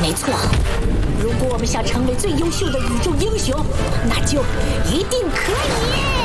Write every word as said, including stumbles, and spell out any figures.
没错，如果我们想成为最优秀的宇宙英雄，那就一定可以。